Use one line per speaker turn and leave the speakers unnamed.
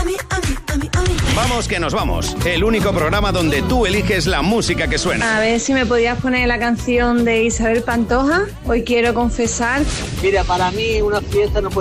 Vamos que nos vamos. El único programa donde tú eliges la música que suena.
A ver si me podías poner la canción de Isabel Pantoja. Hoy quiero confesar.
Mira, para mí una fiesta no puede